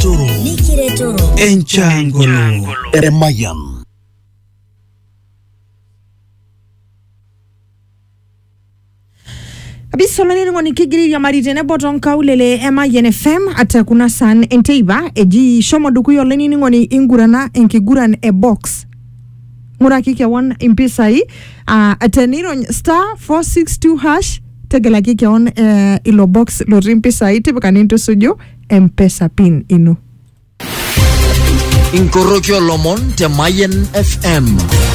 Likiretoro Enchangolo Eremayan Abisolani ngoni kigiri ya maritene boton kaulele Emayan FM ata kuna san enteiba eji shomoduku yoleni ngoni ingurana enkiguran e box Mura kike won impisai ateniro *462# tegela kike won ilo box lo impisai tibakani into sujo M-Pesa pin inu Inkorokyo Lomon te Mayan FM